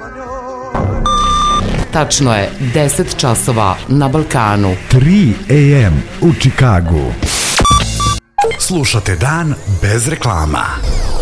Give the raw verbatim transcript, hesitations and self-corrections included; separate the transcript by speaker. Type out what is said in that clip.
Speaker 1: Tačno je deset časova na Balkanu.
Speaker 2: tri a m u Čikagu. Slušate Dan bez reklama.